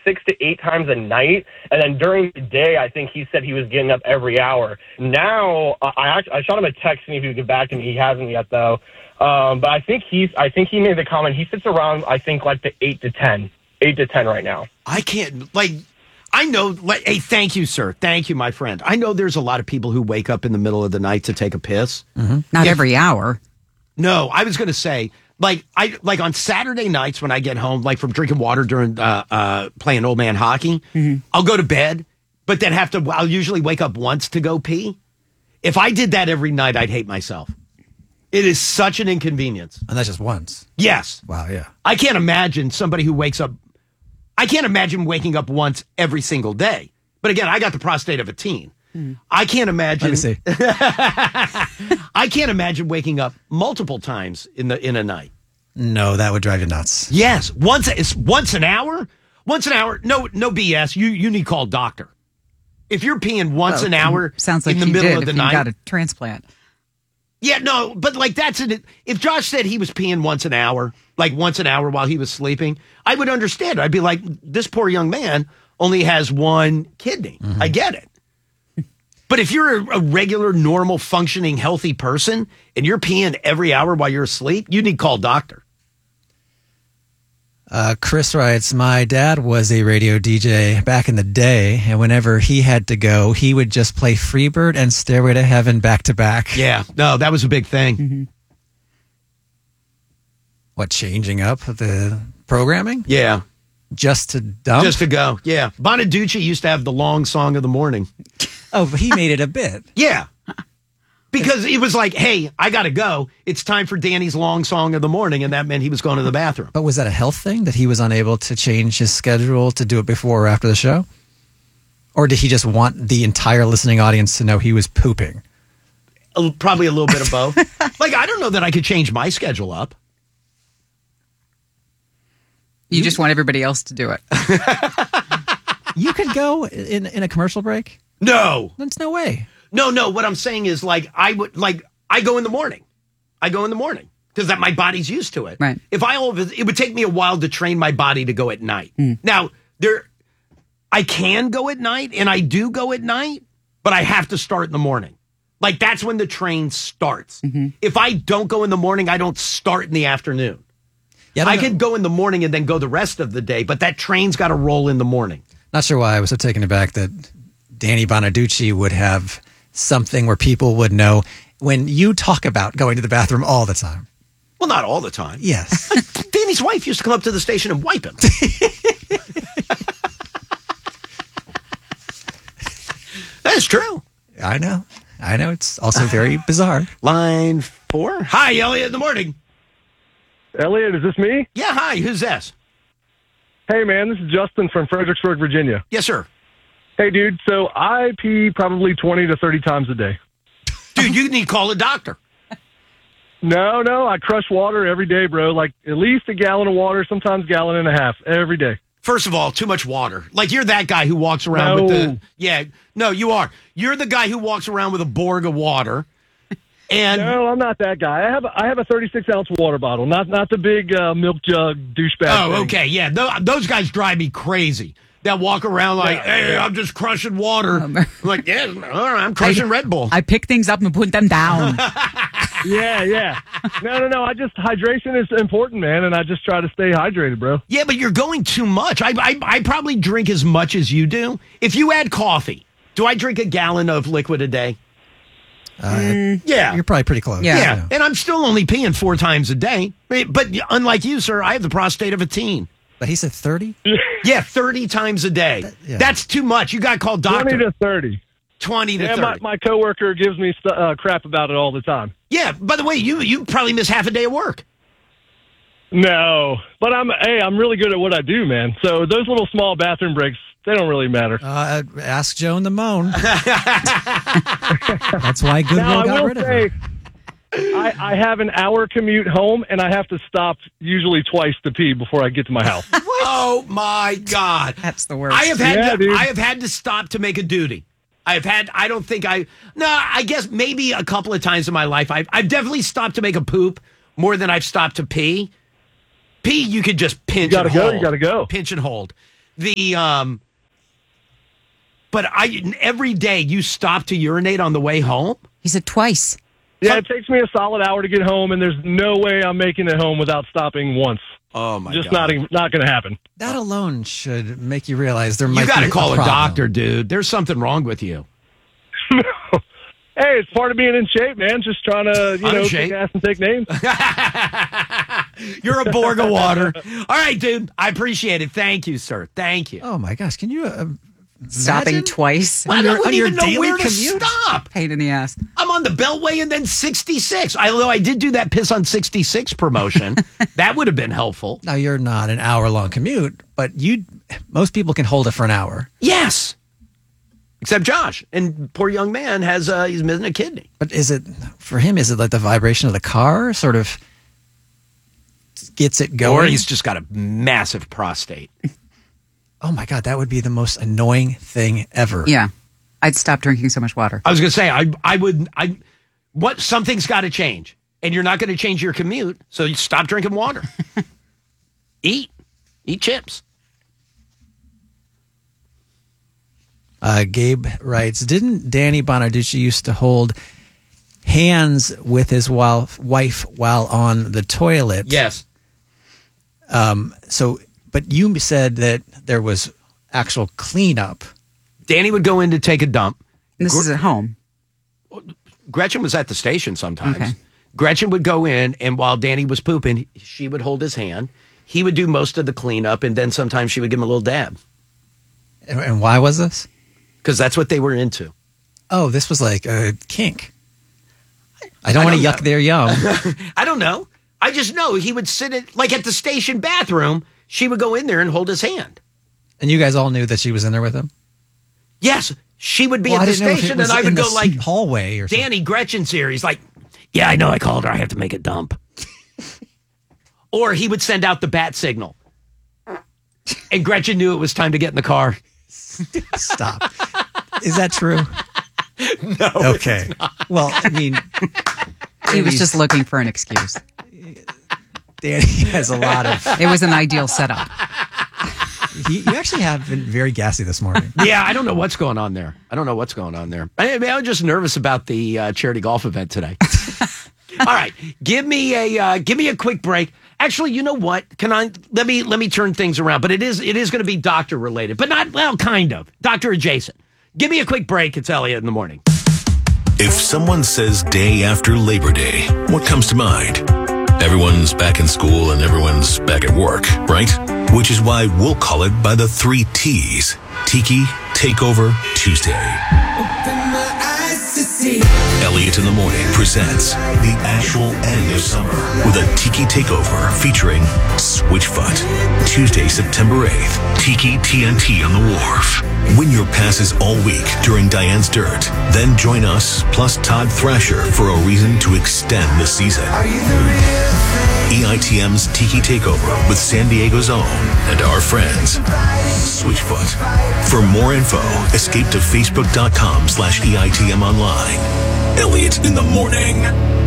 6 to 8 times a night. And then during the day, I think he said he was getting up every hour. Now, I shot him a text and if he would get back to me. He hasn't yet, though. But I think he made the comment. He sits around, I think, like the 8 to 10 right now. I can't, I know, hey, thank you, sir. Thank you, my friend. I know there's a lot of people who wake up in the middle of the night to take a piss. Mm-hmm. Not every hour. No, I was going to say, on Saturday nights when I get home, from drinking water during playing old man hockey, I'll go to bed, but then I'll usually wake up once to go pee. If I did that every night, I'd hate myself. It is such an inconvenience. And that's just once. Yes. Wow, yeah. I can't imagine somebody who wakes up. I can't imagine waking up once every single day. But again, I got the prostate of a teen. I can't imagine. Let me see. I can't imagine waking up multiple times in a night. No, that would drive you nuts. Yes, once an hour. Once an hour. No BS. You need to call a doctor. If you're peeing once an hour, sounds like in the you middle did of the if night, you got a transplant. Yeah, no, but that's it. If Josh said he was peeing once an hour while he was sleeping, I would understand. I'd be like, this poor young man only has one kidney. Mm-hmm. I get it. But if you're a regular, normal, functioning, healthy person and you're peeing every hour while you're asleep, you need to call a doctor. Chris writes, my dad was a radio DJ back in the day, and whenever he had to go, he would just play Freebird and Stairway to Heaven back to back. Yeah, no, that was a big thing. Mm-hmm. What, changing up the programming? Yeah. Just to dump? Just to go, yeah. Bonaducci used to have the long song of the morning. Oh, but he made it a bit. Yeah. Because it was like, hey, I got to go. It's time for Danny's long song of the morning, and that meant he was going to the bathroom. But was that a health thing, that he was unable to change his schedule to do it before or after the show? Or did he just want the entire listening audience to know he was pooping? Probably a little bit of both. I don't know that I could change my schedule up. You just want everybody else to do it. You could go in a commercial break? No. There's no way. No. What I'm saying is, I go in the morning. I go in the morning because my body's used to it. Right. It would take me a while to train my body to go at night. Now, I can go at night, and I do go at night, but I have to start in the morning. That's when the train starts. Mm-hmm. If I don't go in the morning, I don't start in the afternoon. Yeah, I could go in the morning and then go the rest of the day, but that train's got to roll in the morning. Not sure why I was so taken aback that Danny Bonaducci would have something where people would know when you talk about going to the bathroom all the time. Well, not all the time. Yes. Danny's wife used to come up to the station and wipe him. That's true. I know. It's also very bizarre. Line 4. Hi, Elliot, in the morning. Elliot, is this me? Yeah, hi. Who's this? Hey, man, this is Justin from Fredericksburg, Virginia. Yes, sir. Hey, dude, so I pee probably 20 to 30 times a day. Dude, you need to call a doctor. No, I crush water every day, bro. At least a gallon of water, sometimes a gallon and a half every day. First of all, too much water. You're that guy who walks around with the... Yeah, no, you are. You're the guy who walks around with a Borg of water. And no, I'm not that guy. I have a 36-ounce water bottle, not the big milk jug douchebag thing. Okay, yeah. Those guys drive me crazy. That walk around hey, I'm just crushing water. I'm like, yeah, all right, I'm crushing Red Bull. I pick things up and put them down. Yeah. No. Hydration is important, man, and I just try to stay hydrated, bro. Yeah, but you're going too much. I probably drink as much as you do. If you add coffee, do I drink a gallon of liquid a day? Yeah. You're probably pretty close. Yeah. And I'm still only peeing 4 times a day. But unlike you, sir, I have the prostate of a teen. But he said 30? Yeah, 30 times a day. That's too much. You got to call doctor. 20 to 30. 20 to 30. Yeah, my coworker gives me crap about it all the time. Yeah, by the way, you probably miss half a day of work. No, but I'm really good at what I do, man. So those little small bathroom breaks, they don't really matter. Ask Joan the Moan. That's why Goodwill got rid of her. I have an hour commute home, and I have to stop usually twice to pee before I get to my house. Oh, my God. That's the worst. I have had to stop to make a duty. I guess maybe a couple of times in my life, I've definitely stopped to make a poop more than I've stopped to pee. Pee, you could just pinch and hold. You gotta go. Pinch and hold. But every day you stop to urinate on the way home? He said twice. Yeah, it takes me a solid hour to get home, and there's no way I'm making it home without stopping once. Oh, my Just God. not going to happen. That alone should make you realize there might You got be to call a problem. doctor, dude. There's something wrong with you. Hey, it's part of being in shape, man. Just trying to, I'm in shape. kick ass and take names. You're a Borg of water. All right, dude. I appreciate it. Thank you, sir. Thank you. Oh my gosh, can you Stopping imagine? twice. I wouldn't your even know daily where to commute? stop. Pain in the ass. I'm on the Beltway and then 66. Although I did do that piss on 66 promotion. That would have been helpful. Now you're not an hour-long commute, but most people can hold it for an hour. Yes. Except Josh. And poor young man he's missing a kidney. But is it like the vibration of the car sort of gets it going? Or he's just got a massive prostate. Oh my God, that would be the most annoying thing ever. Yeah. I'd stop drinking so much water. I was going to say, something's got to change. And you're not going to change your commute, so you stop drinking water. Eat chips. Gabe writes, didn't Danny Bonaducci used to hold hands with his wife while on the toilet? Yes. But you said that there was actual cleanup. Danny would go in to take a dump. And this is at home. Gretchen was at the station sometimes. Okay. Gretchen would go in, and while Danny was pooping, she would hold his hand. He would do most of the cleanup, and then sometimes she would give him a little dab. And why was this? Because that's what they were into. Oh, this was like a kink. I don't want to yuck their yum. I don't know. I just know he would sit at the station bathroom. She would go in there and hold his hand. And you guys all knew that she was in there with him? Yes, she would be Well, at I the didn't know if it station, was and I in would the go like, hallway or something. Danny, Gretchen's here. He's like, yeah, I know I called her. I have to make a dump. Or he would send out the bat signal. And Gretchen knew it was time to get in the car. Stop. Is that true? No. Okay. Well, I mean, He was just looking for an excuse. Danny has a lot of. It was an ideal setup. You actually have been very gassy this morning. Yeah, I don't know what's going on there. I was just nervous about the charity golf event today. All right, give me a quick break. Actually, you know what? Let me turn things around. But it is going to be doctor related, but not, well, kind of doctor adjacent. Give me a quick break. It's Elliot in the morning. If someone says day after Labor Day, what comes to mind? Everyone's back in school and everyone's back at work, right? Which is why we'll call it by the 3 T's. Tiki Takeover Tuesday. Elliot in the Morning presents the actual end of summer with a Tiki Takeover featuring Switchfoot. Tuesday, September 8th, Tiki TNT on the Wharf. Win your passes all week during Diane's Dirt. Then join us plus Todd Thrasher for a reason to extend the season. EITM's Tiki Takeover with San Diego's own and our friends, Switchfoot. For more info, escape to facebook.com/EITM online. Elliot in the Morning.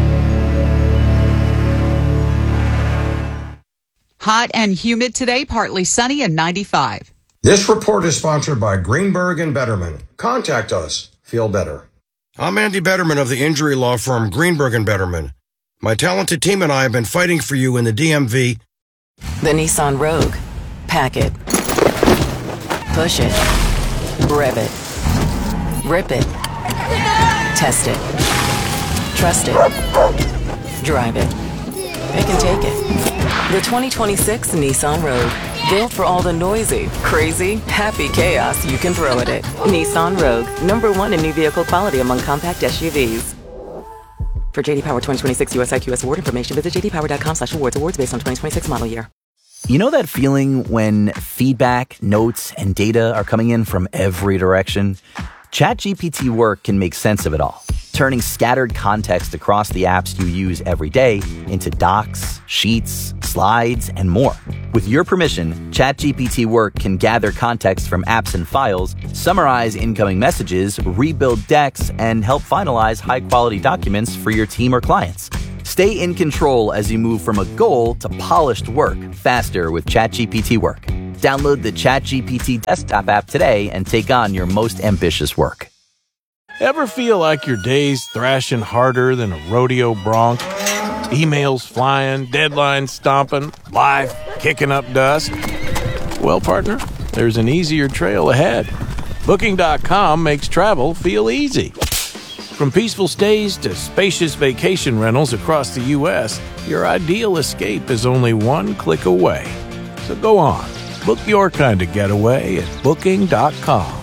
Hot and humid today, partly sunny and 95. This report is sponsored by Greenberg and Betterman. Contact us. Feel better. I'm Andy Betterman of the injury law firm Greenberg and Betterman. My talented team and I have been fighting for you in the DMV. The Nissan Rogue. Pack it. Push it. Rev it. Rip it. Test it. Trust it. Drive it. It can take it. The 2026 Nissan Rogue. Built for all the noisy, crazy, happy chaos you can throw at it. Nissan Rogue. #1 in new vehicle quality among compact SUVs. For J.D. Power 2026 US IQS award information, visit jdpower.com/awards. Awards based on 2026 model year. You know that feeling when feedback, notes, and data are coming in from every direction? ChatGPT Work can make sense of it all, turning scattered context across the apps you use every day into docs, sheets, slides, and more. With your permission, ChatGPT Work can gather context from apps and files, summarize incoming messages, rebuild decks, and help finalize high-quality documents for your team or clients. Stay in control as you move from a goal to polished work faster with ChatGPT Work. Download the ChatGPT desktop app today and take on your most ambitious work. Ever feel like your day's thrashing harder than a rodeo bronc? Emails flying, deadlines stomping, life kicking up dust? Well, partner, there's an easier trail ahead. Booking.com makes travel feel easy. From peaceful stays to spacious vacation rentals across the U.S., your ideal escape is only one click away. So go on, book your kind of getaway at Booking.com.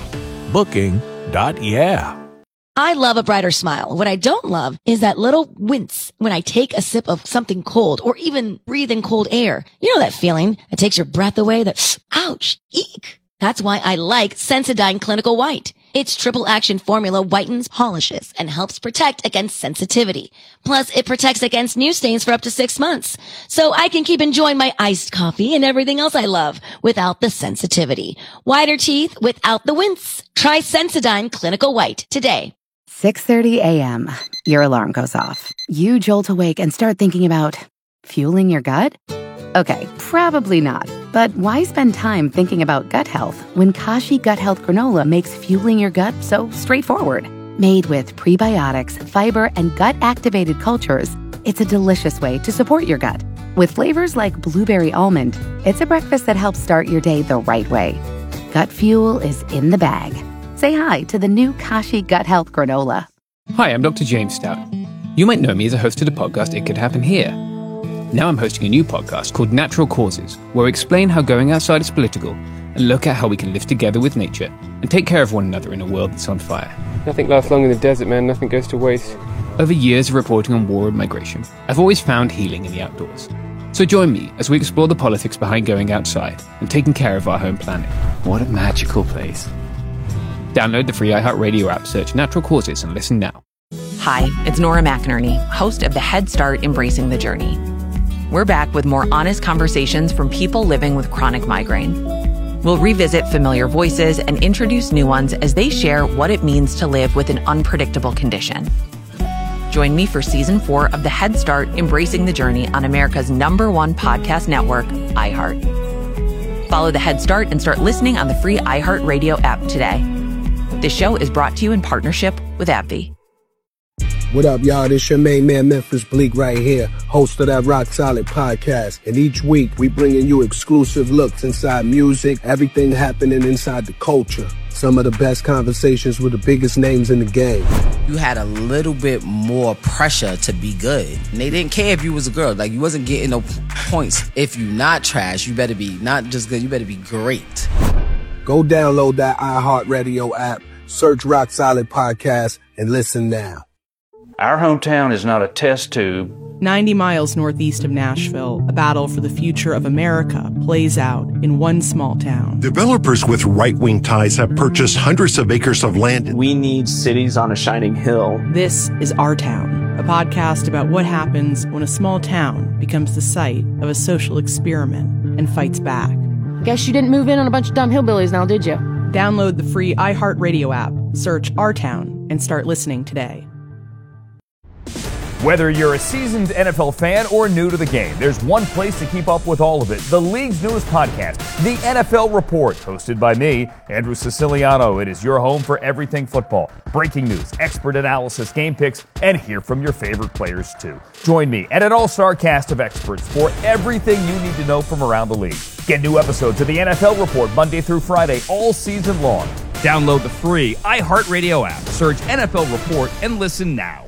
Booking.yeah. I love a brighter smile. What I don't love is that little wince when I take a sip of something cold or even breathe in cold air. You know that feeling that takes your breath away, that ouch, eek. That's why I like Sensodyne Clinical White. Its triple action formula whitens, polishes, and helps protect against sensitivity. Plus, it protects against new stains for up to 6 months. So I can keep enjoying my iced coffee and everything else I love without the sensitivity. Whiter teeth without the wince. Try Sensodyne Clinical White today. 6:30 a.m. Your alarm goes off. You jolt awake and start thinking about fueling your gut? Okay, probably not. But why spend time thinking about gut health when Kashi Gut Health Granola makes fueling your gut so straightforward? Made with prebiotics, fiber, and gut-activated cultures, it's a delicious way to support your gut. With flavors like blueberry almond, it's a breakfast that helps start your day the right way. Gut fuel is in the bag. Say hi to the new Kashi Gut Health Granola. Hi, I'm Dr. James Stout. You might know me as a host of the podcast It Could Happen Here. Now I'm hosting a new podcast called Natural Causes, where we explain how going outside is political and look at how we can live together with nature and take care of one another in a world that's on fire. Nothing lasts long in the desert, man. Nothing goes to waste. Over years of reporting on war and migration, I've always found healing in the outdoors. So join me as we explore the politics behind going outside and taking care of our home planet. What a magical place. Download the free iHeartRadio app, search Natural Causes, and listen now. Hi, it's Nora McInerney, host of the Head Start Embracing the Journey. We're back with more honest conversations from people living with chronic migraine. We'll revisit familiar voices and introduce new ones as they share what it means to live with an unpredictable condition. Join me for Season 4 of the Head Start Embracing the Journey on America's #1 podcast network, iHeart. Follow the Head Start and start listening on the free iHeartRadio app today. This show is brought to you in partnership with AbbVie. What up, y'all? This your main man, Memphis Bleak, right here, host of that Rock Solid podcast. And each week, we bringing you exclusive looks inside music, everything happening inside the culture. Some of the best conversations with the biggest names in the game. You had a little bit more pressure to be good. And they didn't care if you was a girl. Like, you wasn't getting no points. If you not trash, you better be not just good, you better be great. Go download that iHeartRadio app, search Rock Solid Podcast, and listen now. Our hometown is not a test tube. 90 miles northeast of Nashville, a battle for the future of America plays out in one small town. Developers with right-wing ties have purchased hundreds of acres of land. We need cities on a shining hill. This is Our Town, a podcast about what happens when a small town becomes the site of a social experiment and fights back. Guess you didn't move in on a bunch of dumb hillbillies now, did you? Download the free iHeartRadio app, search Our Town, and start listening today. Whether you're a seasoned NFL fan or new to the game, there's one place to keep up with all of it. The league's newest podcast, The NFL Report, hosted by me, Andrew Siciliano. It is your home for everything football. Breaking news, expert analysis, game picks, and hear from your favorite players too. Join me and an all-star cast of experts for everything you need to know from around the league. Get new episodes of The NFL Report Monday through Friday all season long. Download the free iHeartRadio app, search NFL Report, and listen now.